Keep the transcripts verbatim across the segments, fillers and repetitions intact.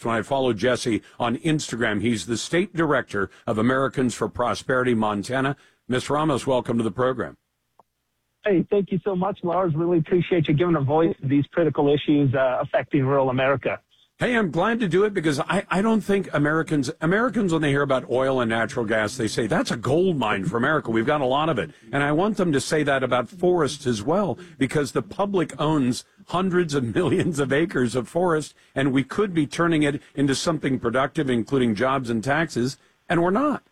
impressed when I follow Jesse on Instagram. He's the state director of Americans for Prosperity Montana. Mister Ramos, welcome to the program. Hey, thank you so much, Lars. Really appreciate you giving a voice to these critical issues uh, affecting rural America. Hey, I'm glad to do it because I, I don't think Americans, Americans, when they hear about oil and natural gas, they say, that's a gold mine for America. We've got a lot of it. And I want them to say that about forests as well, because the public owns hundreds of millions of acres of forest, and we could be turning it into something productive, including jobs and taxes, and we're not.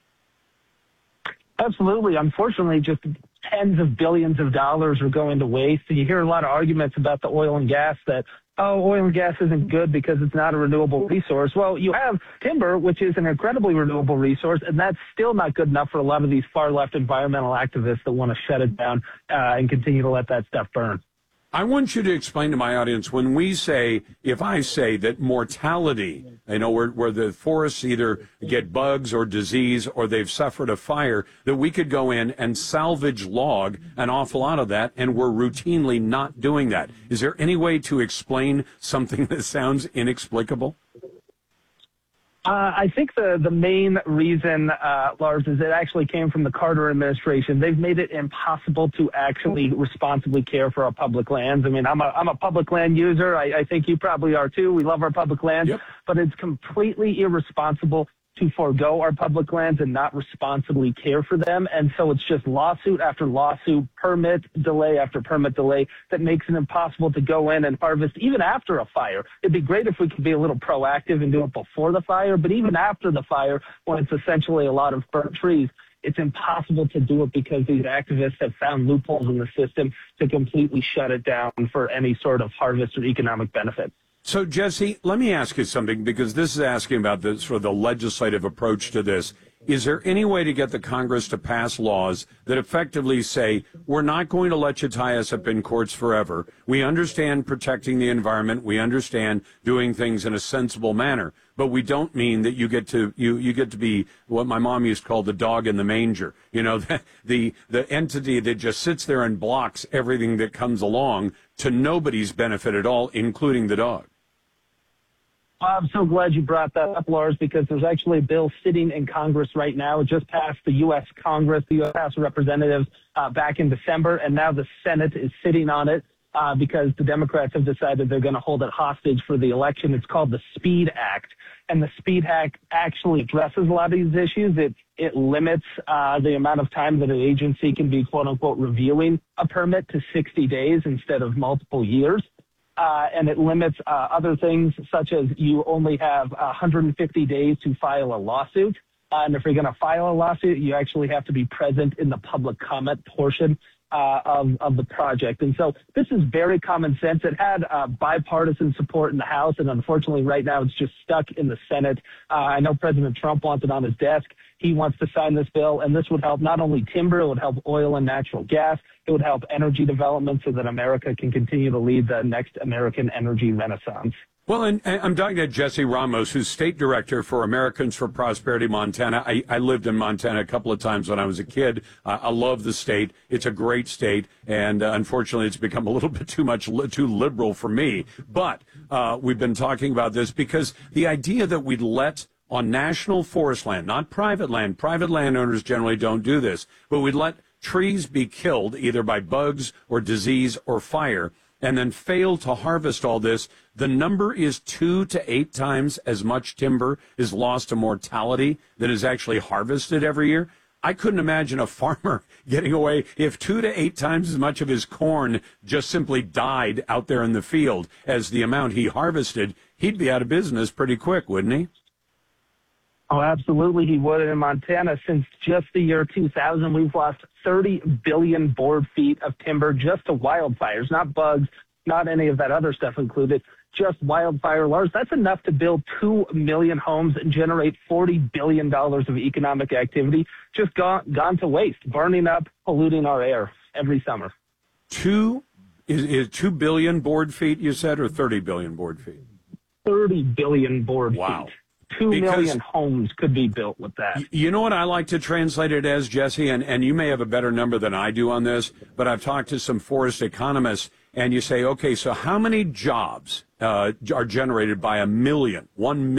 Absolutely. Unfortunately, just tens of billions of dollars are going to waste. And you hear a lot of arguments about the oil and gas that, oh, oil and gas isn't good because it's not a renewable resource. Well, you have timber, which is an incredibly renewable resource, and that's still not good enough for a lot of these far-left environmental activists that want to shut it down uh, and continue to let that stuff burn. I want you to explain to my audience, when we say, if I say that mortality, you know, where, where the forests either get bugs or disease or they've suffered a fire, that we could go in and salvage log an awful lot of that, and we're routinely not doing that. Is there any way to explain something that sounds inexplicable? Uh, I think the, the main reason, uh, Lars, is it actually came from the Carter administration. They've made it impossible to actually responsibly care for our public lands. I mean, I'm a, I'm a public land user. I, I think you probably are too. We love our public lands, yep. But it's completely irresponsible to forego our public lands and not responsibly care for them. And so it's just lawsuit after lawsuit, permit delay after permit delay that makes it impossible to go in and harvest even after a fire. It'd be great if we could be a little proactive and do it before the fire, but even after the fire, when it's essentially a lot of burnt trees, it's impossible to do it because these activists have found loopholes in the system to completely shut it down for any sort of harvest or economic benefit. So, Jesse, let me ask you something, because this is asking about the sort of the legislative approach to this. Is there any way to get the Congress to pass laws that effectively say, we're not going to let you tie us up in courts forever. We understand protecting the environment. We understand doing things in a sensible manner. But we don't mean that you get to you, you get to be what my mom used to call the dog in the manger. You know, the, the the entity that just sits there and blocks everything that comes along to nobody's benefit at all, including the dog. I'm so glad you brought that up, Lars, because there's actually a bill sitting in Congress right now. It just passed the U S Congress, the U S House of Representatives uh, back in December, and now the Senate is sitting on it uh, because the Democrats have decided they're going to hold it hostage for the election. It's called the SPEED Act, and the SPEED Act actually addresses a lot of these issues. It it limits uh, the amount of time that an agency can be, quote-unquote, reviewing a permit to sixty days instead of multiple years. Uh, and it limits uh, other things, such as you only have one hundred fifty days to file a lawsuit. Uh, and if you're going to file a lawsuit, you actually have to be present in the public comment portion uh, of, of the project. And so this is very common sense. It had uh, bipartisan support in the House, and unfortunately right now it's just stuck in the Senate. Uh, I know President Trump wants it on his desk. He wants to sign this bill, and this would help not only timber, it would help oil and natural gas. It would help energy development so that America can continue to lead the next American energy renaissance. Well, and, and I'm talking to Jesse Ramos, who's state director for Americans for Prosperity Montana. I, I lived in Montana a couple of times when I was a kid. Uh, I love the state. It's a great state, and uh, unfortunately, it's become a little bit too much, li- too liberal for me. But uh, we've been talking about this because the idea that we'd let on national forest land, not private land. Private landowners generally don't do this, but we'd let trees be killed either by bugs or disease or fire and then fail to harvest all this. The number is two to eight times as much timber is lost to mortality than is actually harvested every year. I couldn't imagine a farmer getting away if two to eight times as much of his corn just simply died out there in the field as the amount he harvested. He'd be out of business pretty quick, wouldn't he? Oh, absolutely he would. In Montana, since just the year two thousand, we've lost thirty billion board feet of timber just to wildfires, not bugs, not any of that other stuff included, just wildfire. Lars, that's enough to build two million homes and generate forty billion dollars of economic activity just gone, gone to waste, burning up, polluting our air every summer. Two, is, is two billion board feet, you said, or thirty billion board feet? thirty billion board wow. feet. Two because, million homes could be built with that. You know what I like to translate it as, Jesse, and, and you may have a better number than I do on this, but I've talked to some forest economists, and you say, okay, so how many jobs uh, are generated by a million, one million?